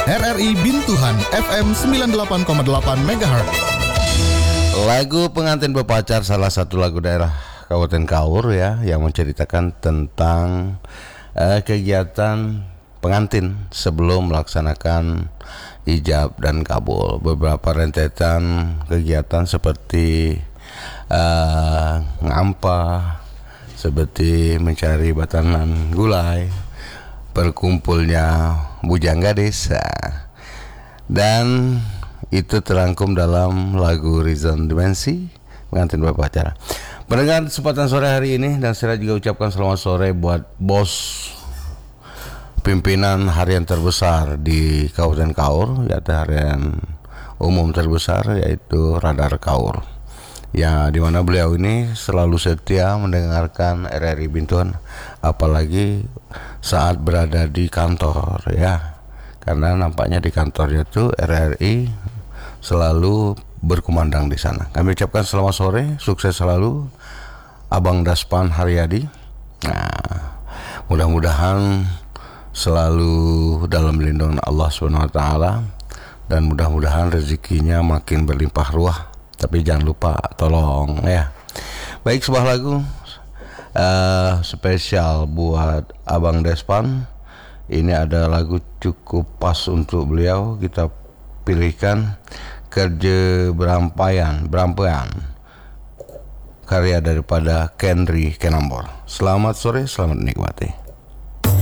RRI Bintuhan FM 98,8 MHz. Lagu Pengantin Berpacar, salah satu lagu daerah Kabupaten Kaur ya, yang menceritakan tentang kegiatan pengantin sebelum melaksanakan ijab dan kabul. Beberapa rentetan kegiatan seperti ngampah, seperti mencari batanan gulai, berkumpulnya bujang gadis, dan itu terangkum dalam lagu Rizon Dimensi Pengantin Berpacar. Pendengar kesempatan sore hari ini, dan saya juga ucapkan selamat sore buat bos pimpinan harian terbesar di Kabupaten Kaur, yaitu harian umum terbesar, yaitu Radar Kaur, ya, di mana beliau ini selalu setia mendengarkan RRI Bintuhan, apalagi saat berada di kantor ya, karena nampaknya di kantornya itu RRI selalu berkumandang di sana. Kami ucapkan selamat sore, sukses selalu Abang Daspan Haryadi. Nah, mudah-mudahan selalu dalam lindungan Allah SWT, dan mudah-mudahan rezekinya makin berlimpah ruah. Tapi jangan lupa tolong ya. Baik, sebuah lagu spesial buat Abang Despan. Ini ada lagu cukup pas untuk beliau, kita pilihkan Kerja Berampaian, karya daripada Kenry Kenambor. Selamat sore, selamat menikmati.